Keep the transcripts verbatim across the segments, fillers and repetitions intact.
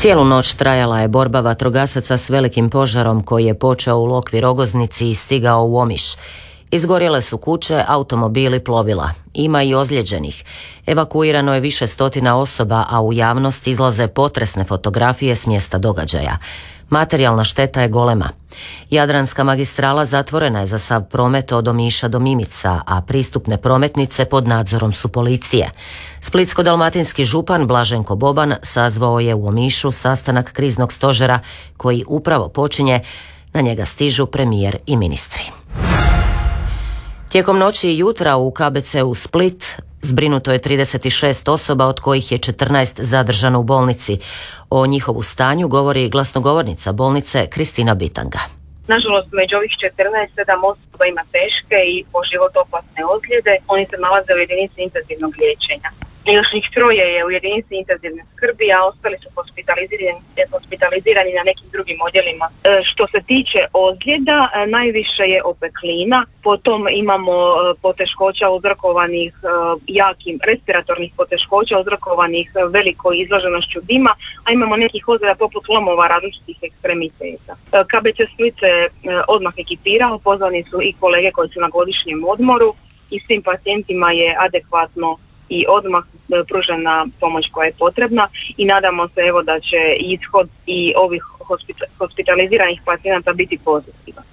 Cijelu noć trajala je borba vatrogasaca s velikim požarom koji je počeo u Lokvi Rogoznici i stigao u Omiš. Izgorjele su kuće, automobili, plovila. Ima i ozlijeđenih. Evakuirano je više stotina osoba, a u javnost izlaze potresne fotografije s mjesta događaja. Materijalna šteta je golema. Jadranska magistrala zatvorena je za sav promet od Omiša do Mimica, a pristupne prometnice pod nadzorom su policije. Splitsko-dalmatinski župan Blaženko Boban sazvao je u Omišu sastanak kriznog stožera koji upravo počinje. Na njega stižu premijer i ministri. Tijekom noći i jutra u K B C-u Split zbrinuto je trideset šest osoba, od kojih je četrnaest zadržano u bolnici. O njihovu stanju govori glasnogovornica bolnice Kristina Bitanga. Nažalost, među ovih četrnaest, sedam osoba ima teške i po život opasne ozljede. Oni se nalaze u jedinici intenzivnog liječenja. Još njih troje je u jedinici intenzivne skrbi, a ostali su hospitalizirani, hospitalizirani na nekim drugim odjelima. E, što se tiče ozljeda, e, najviše je opeklina, potom imamo e, poteškoća uzrokovanih e, jakim respiratornih poteškoća uzrokovanih e, velikoj izloženošću dima, a imamo nekih ozljeda poput lomova različitih ekstremiteta. E, K B C Split se e, odmah ekipirao, pozvani su i kolege koji su na godišnjem odmoru i svim pacijentima je adekvatno i odmah pružena pomoć koja je potrebna i nadamo se evo da će ishod i ovih hospitaliziranih pacijenata biti pozitivan.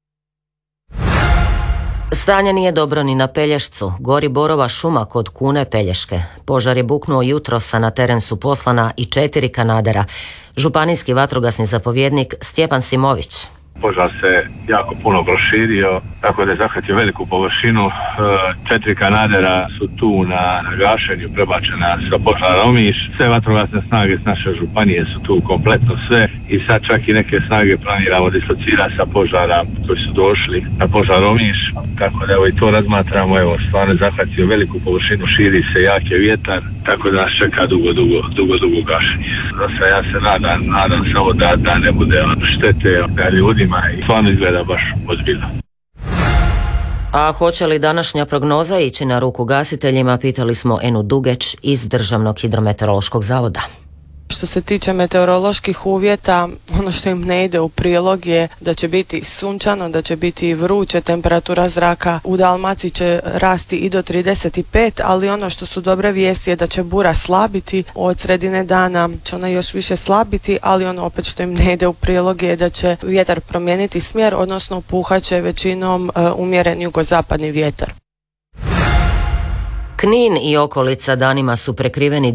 Stanje nije dobro ni na Pelješcu. Gori borova šuma kod Kune Pelješke. Požar je buknuo jutros, a na teren su poslana i četiri kanadera. Županijski vatrogasni zapovjednik Stjepan Simović. Požar se jako puno proširio, tako da je zahvatio veliku površinu. Četiri kanadera su tu na, na gašenju, prebačena sa požara Omiš. Sve vatrogasne snage s naše županije su tu kompletno sve i sad čak i neke snage planiramo dislocirati sa požara koji su došli na požar Omiš. Tako da evo i to razmatramo, evo stvarno je zahvatio veliku površinu, širi se jake vjetar, tako da nas čeka dugo, dugo, dugo, dugo gašenje. Zato ja se nadam, nadam samo da, da ne bude štete da ljudima i stvarno izgleda baš ozbiljno. A hoće li današnja prognoza ići na ruku gasiteljima, pitali smo Enu Dugeć iz Državnog hidrometeorološkog zavoda. Što se tiče meteoroloških uvjeta, ono što im ne ide u prilog je da će biti sunčano, da će biti vruće, temperatura zraka u Dalmaciji će rasti i do trideset pet, ali ono što su dobre vijesti je da će bura slabiti, od sredine dana će ona još više slabiti, ali ono opet što im ne ide u prilog je da će vjetar promijeniti smjer, odnosno puhat će većinom uh, umjeren jugozapadni vjetar. Knin i okolica danima su prekriveni